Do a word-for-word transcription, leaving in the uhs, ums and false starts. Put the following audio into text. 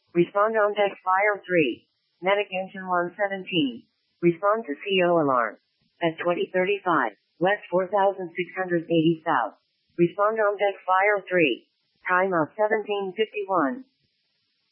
Respond on deck fire three. Medic engine one seventeen. Respond to C O alarm. At twenty thirty-five, west four thousand six hundred eighty south. Respond on deck fire three. Time of seventeen fifty-one.